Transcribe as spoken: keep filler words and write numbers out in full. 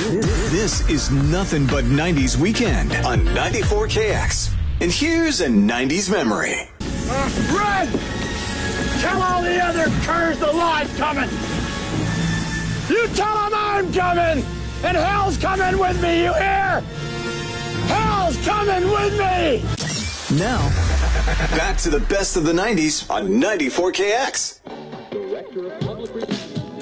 This is nothing but nineties weekend on ninety-four K X. And here's a nineties memory. Uh, Red! Tell all the other curs the law's coming! You tell them I'm coming! And hell's coming with me, you hear? Hell's coming with me! Now, back to the best of the nineties on ninety-four K X. Director of Public Relations.